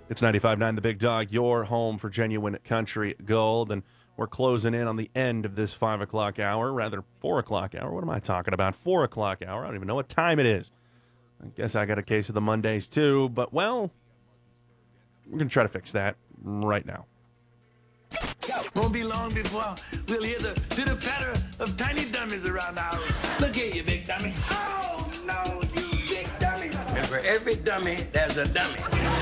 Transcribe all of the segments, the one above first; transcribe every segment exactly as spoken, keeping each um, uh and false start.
It's ninety-five point nine The Big Dog, your home for genuine country gold. And we're closing in on the end of this five o'clock hour, rather four o'clock hour. What am I talking about? four o'clock hour. I don't even know what time it is. I guess I got a case of the Mondays too. But, well, we're going to try to fix that right now. Won't be long before we'll hear the pitter-patter of tiny dummies around the house. Look here, you big dummy. Oh, no, you big dummy. And for every dummy, there's a dummy.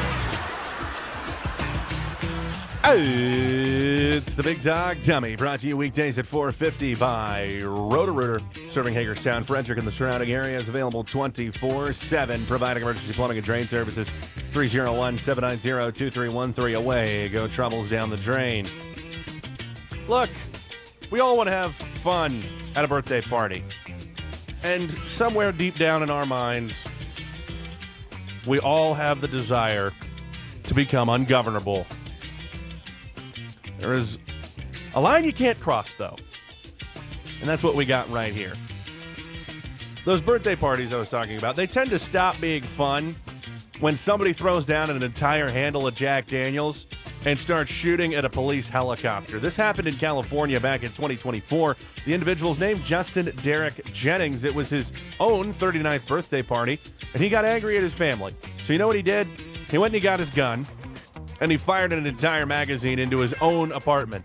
It's the Big Dog Dummy, brought to you weekdays at four fifty by Roto-Rooter, serving Hagerstown, Frederick, and the surrounding areas. Available twenty-four seven, providing emergency plumbing and drain services. three oh one, seven nine zero, two three one three. Away go troubles down the drain. Look, we all want to have fun at a birthday party. And somewhere deep down in our minds, we all have the desire to become ungovernable. There is a line you can't cross, though. And that's what we got right here. Those birthday parties I was talking about, they tend to stop being fun when somebody throws down an entire handle of Jack Daniels and starts shooting at a police helicopter. This happened in California back in twenty twenty-four. The individual's name, Justin Derek Jennings. It was his own thirty-ninth birthday party, and he got angry at his family. So you know what he did? He went and he got his gun, and he fired an entire magazine into his own apartment.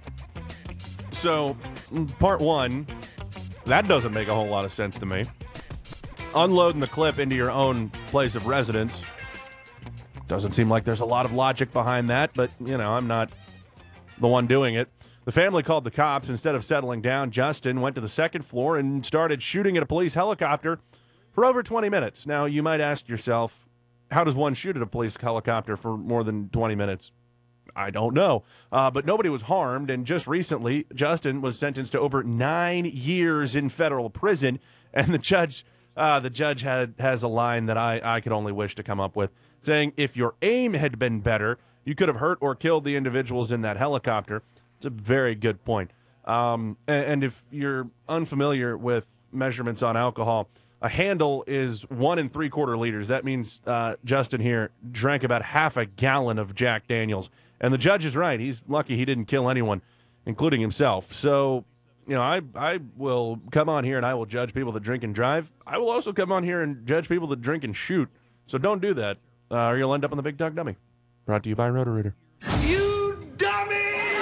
So, part one, that doesn't make a whole lot of sense to me. Unloading the clip into your own place of residence doesn't seem like there's a lot of logic behind that, but, you know, I'm not the one doing it. The family called the cops. Instead of settling down, Justin went to the second floor and started shooting at a police helicopter for over twenty minutes. Now, you might ask yourself, how does one shoot at a police helicopter for more than twenty minutes? I don't know. Uh, but nobody was harmed, and just recently, Justin was sentenced to over nine years in federal prison, and the judge uh, the judge had has a line that I, I could only wish to come up with, saying if your aim had been better, you could have hurt or killed the individuals in that helicopter. It's a very good point. Um, and, and if you're unfamiliar with measurements on alcohol, a handle is one and three quarter liters. That means uh, Justin here drank about half a gallon of Jack Daniels. And the judge is right. He's lucky he didn't kill anyone, including himself. So, you know, I, I will come on here and I will judge people that drink and drive. I will also come on here and judge people that drink and shoot. So don't do that, uh, or you'll end up on the Big Dog Dummy. Brought to you by Roto-Rooter. You dummy!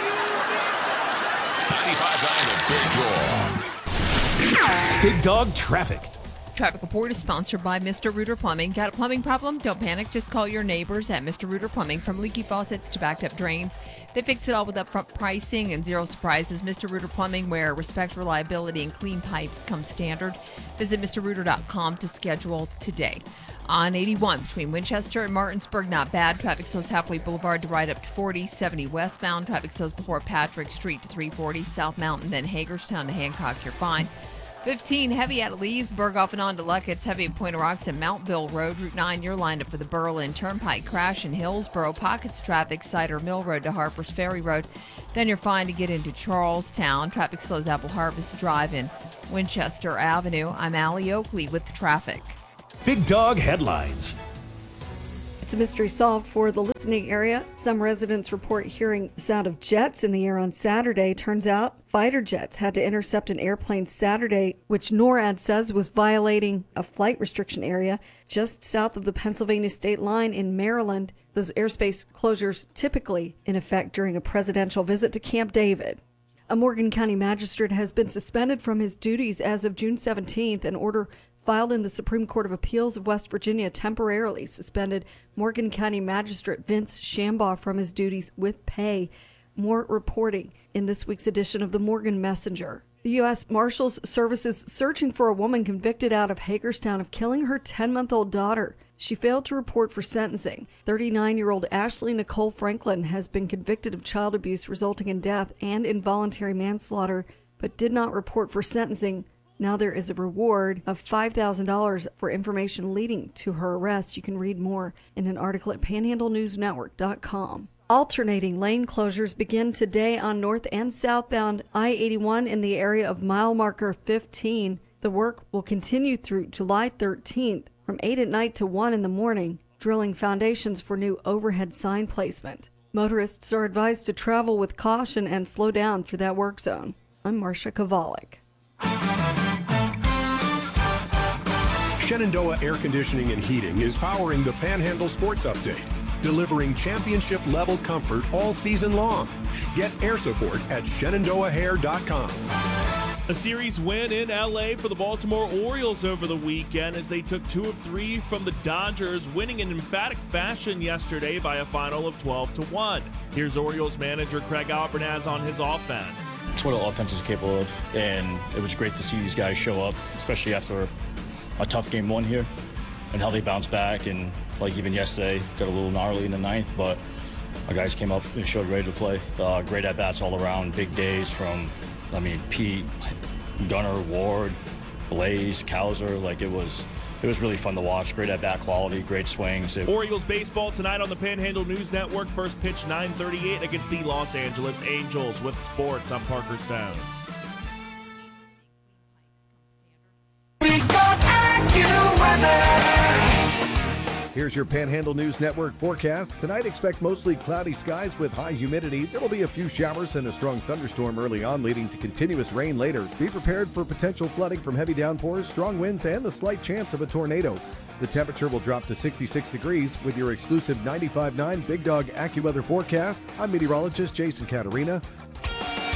ninety-five point nine The Big Dog. Big Dog Traffic. Traffic report is sponsored by Mister Rooter Plumbing. Got a plumbing problem? Don't panic. Just call your neighbors at Mister Rooter Plumbing. From leaky faucets to backed up drains, they fix it all with upfront pricing and zero surprises. Mister Rooter Plumbing, where respect, reliability, and clean pipes come standard. Visit Mr Rooter dot com to schedule today. On eighty-one between Winchester and Martinsburg, not bad. Traffic slows Hathaway Boulevard to right up to forty. seventy westbound. Traffic slows before Patrick Street to three forty. South Mountain, then Hagerstown to Hancock. You're fine. fifteen heavy at Leesburg off and on to Luckett's, heavy at Point of Rocks and Mountville Road. Route nine, you're lined up for the Berlin Turnpike crash in Hillsboro. Pockets of traffic, Cider Mill Road to Harper's Ferry Road. Then you're fine to get into Charlestown. Traffic slows Apple Harvest Drive in Winchester Avenue. I'm Allie Oakley with the traffic. Big Dog Headlines. It's a mystery solved for the listening area. Some residents report hearing the sound of jets in the air on Saturday. Turns out fighter jets had to intercept an airplane Saturday, which NORAD says was violating a flight restriction area just south of the Pennsylvania state line in Maryland. Those airspace closures typically in effect during a presidential visit to Camp David. A Morgan County magistrate has been suspended from his duties as of June seventeenth. An order filed in the Supreme Court of Appeals of West Virginia temporarily suspended Morgan County Magistrate Vince Shambaugh from his duties with pay. More reporting in this week's edition of the Morgan Messenger. The U S Marshals Service is searching for a woman convicted out of Hagerstown of killing her ten-month-old daughter. She failed to report for sentencing. thirty-nine-year-old Ashley Nicole Franklin has been convicted of child abuse resulting in death and involuntary manslaughter, but did not report for sentencing. Now there is a reward of five thousand dollars for information leading to her arrest. You can read more in an article at panhandle news network dot com. Alternating lane closures begin today on north and southbound I eighty-one in the area of mile marker fifteen. The work will continue through July thirteenth from eight at night to one in the morning. drilling foundations for new overhead sign placement. Motorists are advised to travel with caution and slow down through that work zone. I'm Marcia Kovalik. Shenandoah Air Conditioning and Heating is powering the Panhandle Sports Update, delivering championship-level comfort all season long. Get air support at shenandoah hair dot com. A series win in L A for the Baltimore Orioles over the weekend as they took two of three from the Dodgers, winning in emphatic fashion yesterday by a final of twelve to one. Here's Orioles manager Craig Albernaz on his offense. It's what the offense is capable of, and it was great to see these guys show up, especially after a tough game one here, and how they bounced back. And like even yesterday, got a little gnarly in the ninth, but our guys came up and showed ready to play. Uh, great at-bats all around, big days from, I mean, Pete, Gunnar, Ward, Blaze, Cowser. Like it was, it was really fun to watch. Great at-bat quality, great swings. It- Orioles baseball tonight on the Panhandle News Network. First pitch nine thirty-eight against the Los Angeles Angels. With sports, I'm Parker Stone. Here's your Panhandle News Network forecast. Tonight, expect mostly cloudy skies with high humidity. There will be a few showers and a strong thunderstorm early on, leading to continuous rain later. Be prepared for potential flooding from heavy downpours, strong winds, and the slight chance of a tornado. The temperature will drop to sixty-six degrees with your exclusive ninety-five point nine Big Dog AccuWeather forecast. I'm meteorologist Jason Caterina.